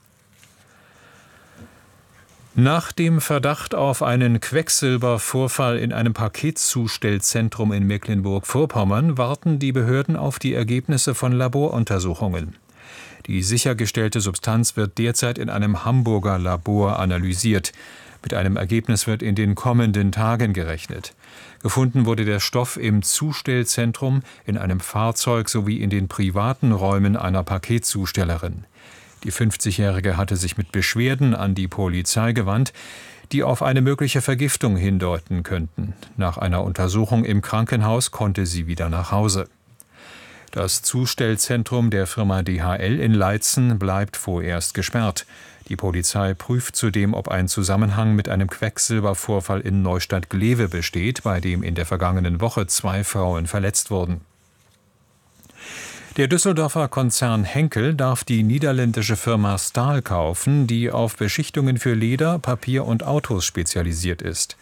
B: Nach dem Verdacht auf einen Quecksilbervorfall in einem Paketzustellzentrum in Mecklenburg-Vorpommern warten die Behörden auf die Ergebnisse von Laboruntersuchungen. Die sichergestellte Substanz wird derzeit in einem Hamburger Labor analysiert. Mit einem Ergebnis wird in den kommenden Tagen gerechnet. Gefunden wurde der Stoff im Zustellzentrum, in einem Fahrzeug sowie in den privaten Räumen einer Paketzustellerin. Die fünfzigjährige hatte sich mit Beschwerden an die Polizei gewandt, die auf eine mögliche Vergiftung hindeuten könnten. Nach einer Untersuchung im Krankenhaus konnte sie wieder nach Hause. Das Zustellzentrum der Firma D H L in Leitzen bleibt vorerst gesperrt. Die Polizei prüft zudem, ob ein Zusammenhang mit einem Quecksilbervorfall in Neustadt-Glewe besteht, bei dem in der vergangenen Woche zwei Frauen verletzt wurden. Der Düsseldorfer Konzern Henkel darf die niederländische Firma Stahl kaufen, die auf Beschichtungen für Leder, Papier und Autos spezialisiert ist.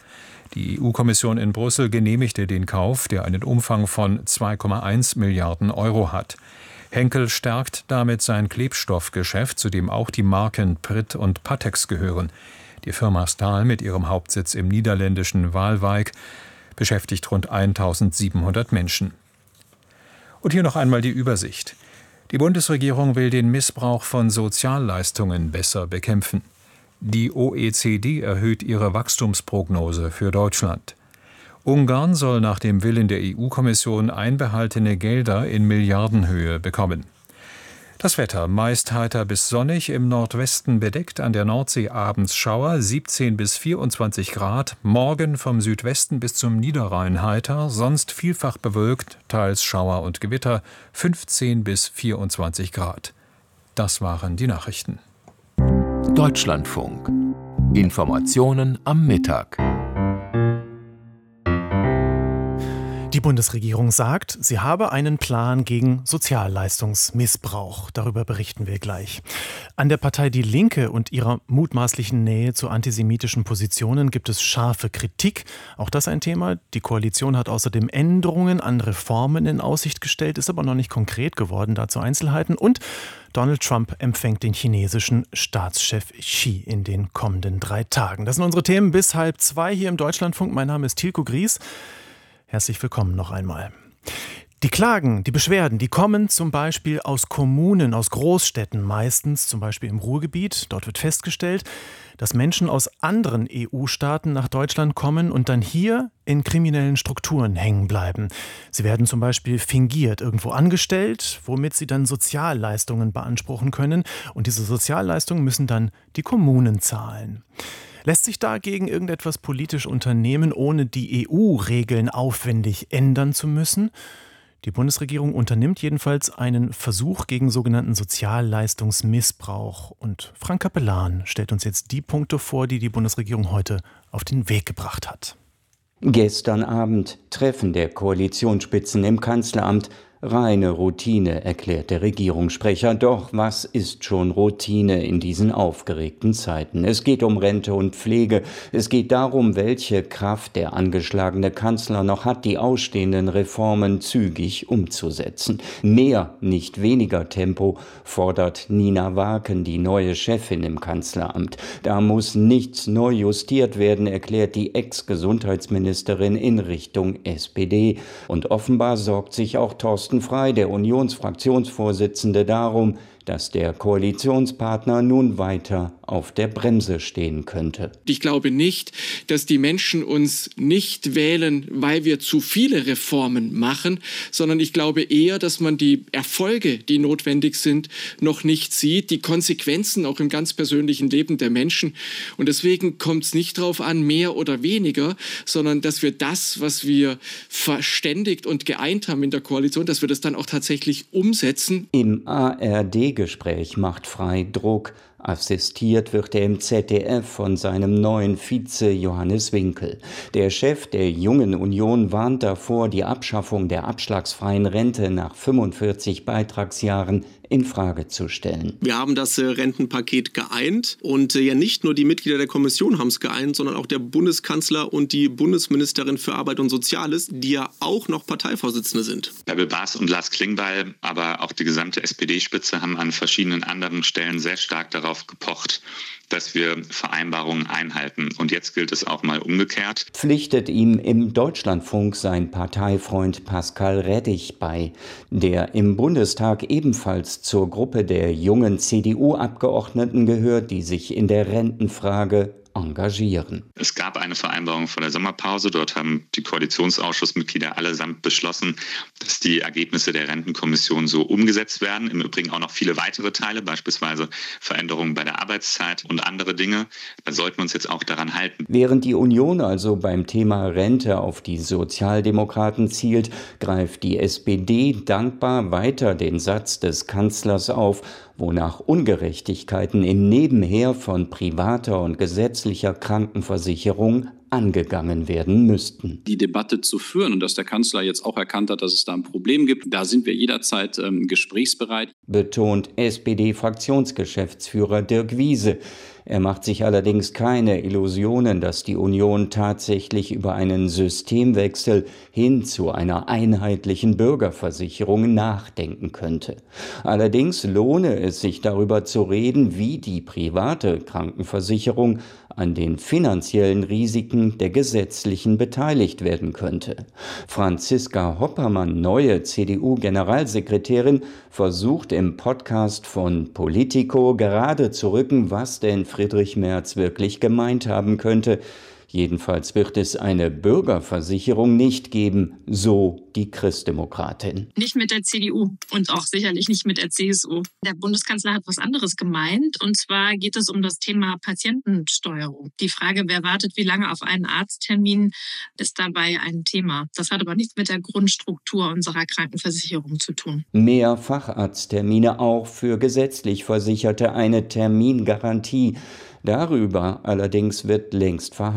B: Die E U-Kommission in Brüssel genehmigte den Kauf, der einen Umfang von zwei Komma eins Milliarden Euro hat. Henkel stärkt damit sein Klebstoffgeschäft, zu dem auch die Marken Pritt und Pattex gehören. Die Firma Stahl mit ihrem Hauptsitz im niederländischen Waalwijk beschäftigt rund eintausendsiebenhundert Menschen. Und hier noch einmal die Übersicht. Die Bundesregierung will den Missbrauch von Sozialleistungen besser bekämpfen. Die O E C D erhöht ihre Wachstumsprognose für Deutschland. Ungarn soll nach dem Willen der E U-Kommission einbehaltene Gelder in Milliardenhöhe bekommen. Das Wetter meist heiter bis sonnig, im Nordwesten bedeckt, an der Nordsee abends Schauer, siebzehn bis vierundzwanzig Grad, morgen vom Südwesten bis zum Niederrhein heiter, sonst vielfach bewölkt, teils Schauer und Gewitter, fünfzehn bis vierundzwanzig Grad. Das waren die Nachrichten.
A: Deutschlandfunk. Informationen am Mittag.
C: Die Bundesregierung sagt, sie habe einen Plan gegen Sozialleistungsmissbrauch. Darüber berichten wir gleich. An der Partei Die Linke und ihrer mutmaßlichen Nähe zu antisemitischen Positionen gibt es scharfe Kritik. Auch das ein Thema. Die Koalition hat außerdem Änderungen an Reformen in Aussicht gestellt, ist aber noch nicht konkret geworden. Dazu Einzelheiten. Und Donald Trump empfängt den chinesischen Staatschef Xi in den kommenden drei Tagen. Das sind unsere Themen bis halb zwei hier im Deutschlandfunk. Mein Name ist Tilko Gries. Herzlich willkommen noch einmal. Die Klagen, die Beschwerden, die kommen zum Beispiel aus Kommunen, aus Großstädten meistens, zum Beispiel im Ruhrgebiet. Dort wird festgestellt, dass Menschen aus anderen E U-Staaten nach Deutschland kommen und dann hier in kriminellen Strukturen hängen bleiben. Sie werden zum Beispiel fingiert irgendwo angestellt, womit sie dann Sozialleistungen beanspruchen können. Und diese Sozialleistungen müssen dann die Kommunen zahlen. Lässt sich dagegen irgendetwas politisch unternehmen, ohne die E U-Regeln aufwendig ändern zu müssen? Die Bundesregierung unternimmt jedenfalls einen Versuch gegen sogenannten Sozialleistungsmissbrauch. Und Frank Capellan stellt uns jetzt die Punkte vor, die die Bundesregierung heute auf den Weg gebracht hat.
R: Gestern Abend Treffen der Koalitionsspitzen im Kanzleramt. Reine Routine, erklärt der Regierungssprecher. Doch was ist schon Routine in diesen aufgeregten Zeiten? Es geht um Rente und Pflege. Es geht darum, welche Kraft der angeschlagene Kanzler noch hat, die ausstehenden Reformen zügig umzusetzen. Mehr, nicht weniger Tempo, fordert Nina Waken, die neue Chefin im Kanzleramt. Da muss nichts neu justiert werden, erklärt die Ex-Gesundheitsministerin in Richtung S P D. Und offenbar sorgt sich auch Thorsten Frey, der Unionsfraktionsvorsitzende, darum, dass der Koalitionspartner nun weiter auf der Bremse stehen könnte.
S: Ich glaube nicht, dass die Menschen uns nicht wählen, weil wir zu viele Reformen machen, sondern ich glaube eher, dass man die Erfolge, die notwendig sind, noch nicht sieht, die Konsequenzen auch im ganz persönlichen Leben der Menschen. Und deswegen kommt es nicht darauf an, mehr oder weniger, sondern dass wir das, was wir verständigt und geeint haben in der Koalition, dass wir das dann auch tatsächlich umsetzen.
R: Im A R D-Gespräch macht Frey Druck. Assistiert wird er im Z D F von seinem neuen Vize Johannes Winkel. Der Chef der Jungen Union warnt davor, die Abschaffung der abschlagsfreien Rente nach fünfundvierzig Beitragsjahren in Frage zu stellen.
T: Wir haben das äh, Rentenpaket geeint und äh, ja nicht nur die Mitglieder der Kommission haben es geeint, sondern auch der Bundeskanzler und die Bundesministerin für Arbeit und Soziales, die ja auch noch Parteivorsitzende sind.
U: Bärbel Baas und Lars Klingbeil, aber auch die gesamte S P D-Spitze haben an verschiedenen anderen Stellen sehr stark darauf gepocht, dass wir Vereinbarungen einhalten. Und jetzt gilt es auch mal umgekehrt.
R: Pflichtet ihm im Deutschlandfunk sein Parteifreund Pascal Rettich bei, der im Bundestag ebenfalls zur Gruppe der jungen C D U-Abgeordneten gehört, die sich in der Rentenfrage engagieren.
U: Es gab eine Vereinbarung vor der Sommerpause. Dort haben die Koalitionsausschussmitglieder allesamt beschlossen, dass die Ergebnisse der Rentenkommission so umgesetzt werden. Im Übrigen auch noch viele weitere Teile, beispielsweise Veränderungen bei der Arbeitszeit und andere Dinge. Da sollten wir uns jetzt auch daran halten.
R: Während die Union also beim Thema Rente auf die Sozialdemokraten zielt, greift die S P D dankbar weiter den Satz des Kanzlers auf, wonach Ungerechtigkeiten im Nebenher von privater und gesetzlicher Krankenversicherung angegangen werden müssten.
V: Die Debatte zu führen und dass der Kanzler jetzt auch erkannt hat, dass es da ein Problem gibt, da sind wir jederzeit ähm, gesprächsbereit.
R: Betont S P D-Fraktionsgeschäftsführer Dirk Wiese. Er macht sich allerdings keine Illusionen, dass die Union tatsächlich über einen Systemwechsel hin zu einer einheitlichen Bürgerversicherung nachdenken könnte. Allerdings lohne es sich darüber zu reden, wie die private Krankenversicherung an den finanziellen Risiken der gesetzlichen beteiligt werden könnte. Franziska Hoppermann, neue C D U-Generalsekretärin, versucht im Podcast von Politico gerade zu rücken, was denn Friedrich Merz wirklich gemeint haben könnte. Jedenfalls wird es eine Bürgerversicherung nicht geben, so die Christdemokratin.
D: Nicht mit der C D U und auch sicherlich nicht mit der C S U. Der Bundeskanzler hat was anderes gemeint, und zwar geht es um das Thema Patientensteuerung. Die Frage, wer wartet wie lange auf einen Arzttermin, ist dabei ein Thema. Das hat aber nichts mit der Grundstruktur unserer Krankenversicherung zu tun.
R: Mehr Facharzttermine auch für gesetzlich Versicherte, eine Termingarantie. Darüber allerdings wird längst verhandelt.